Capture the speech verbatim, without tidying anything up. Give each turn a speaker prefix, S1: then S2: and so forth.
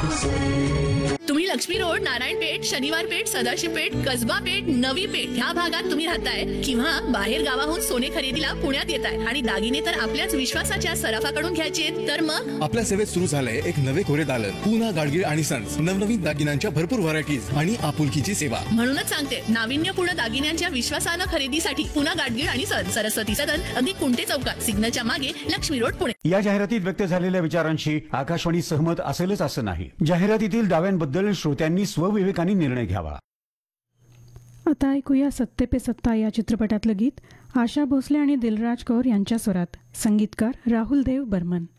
S1: तुम्ही लक्ष्मी रोड, नारायण पेठ, शनिवार पेठ, सदाशिव पेठ, कसबा पेठ, नवी पेठ ह्या भागात तुम्ही राहताय किंवा बाहेर गावाहून सोने खरेदीला पुण्यात येताय आणि दागिने तर आपल्याच विश्वासाच्या सराफाकडून घ्यायचे, तर मग
S2: आपल्या सेवेत सुरू झालंय एक नवे कोरे दालन, पूना गाडगीळ आणि सन्स. नवनवीन दागिन्यांच्या भरपूर व्हरायटीज आणि आपुलकीची सेवा.
S1: म्हणूनच सांगते, नाविन्यपूर्ण दागिन्यांच्या विश्वासानं खरेदीसाठी पुना गाडगीळ आणि सन्स, सरस्वती सदन, अगदी कुंटे चौकात, सिग्नलच्या मागे, लक्ष्मी रोड, पुणे.
S3: या जाहिरातीत व्यक्त झालेल्या विचारांशी आकाशवाणी सहमत असेलच असं नाही. जाहिरातीतील दाव्यांबद्दल श्रोत्यांनी स्वविवेकाने निर्णय घ्यावा.
S4: आता ऐकूया सत्ते पे सत्ता या चित्रपटातलं गीत आशा भोसले आणि दिलराज कौर यांच्या स्वरात. संगीतकार राहुल देव बर्मन.